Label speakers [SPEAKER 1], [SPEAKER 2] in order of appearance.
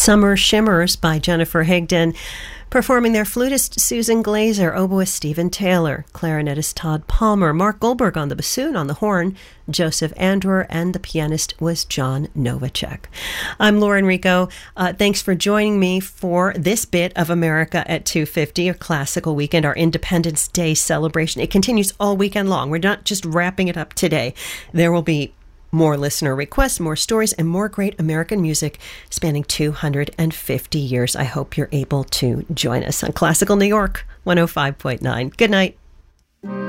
[SPEAKER 1] Summer Shimmers by Jennifer Higdon. Performing their flutist Susan Glazer, oboist Stephen Taylor, clarinetist Todd Palmer, Mark Goldberg on the bassoon, on the horn, Joseph Andrewer, and the pianist was John Novacek. I'm Laura Enrico. Thanks for joining me for this bit of America at 250, a classical weekend, our Independence Day celebration. It continues all weekend long. We're not just wrapping it up today. There will be more listener requests, more stories, and more great American music spanning 250 years. I hope you're able to join us on Classical New York 105.9. Good night.